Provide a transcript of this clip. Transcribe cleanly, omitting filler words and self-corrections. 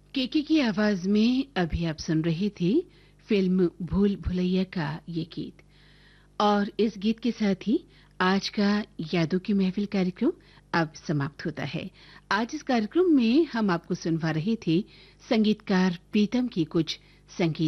केके की आवाज में अभी आप सुन रहे थे फिल्म भूल भुलैया का ये गीत। और इस गीत के साथ ही आज का यादों की महफिल कार्यक्रम अब समाप्त होता है। आज इस कार्यक्रम में हम आपको सुनवा रहे थे संगीतकार प्रीतम की कुछ संगीत